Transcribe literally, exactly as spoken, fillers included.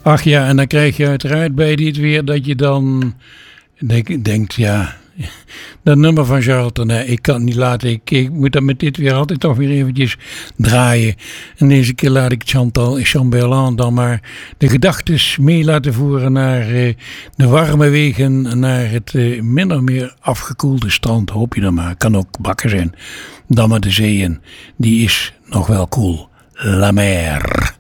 Ach ja, en dan krijg je uiteraard bij dit weer dat je dan denk, denkt, ja, dat nummer van Charlton, nee, ik kan het niet laten. Ik, ik moet dat met dit weer altijd toch weer eventjes draaien. En deze keer laat ik Chantal Chambellan dan maar de gedachtes mee laten voeren naar uh, de warme wegen, naar het uh, min of meer afgekoelde strand. Hoop je dan maar. Kan ook bakken zijn. Dan maar de zeeën. Die is nog wel cool. La mer.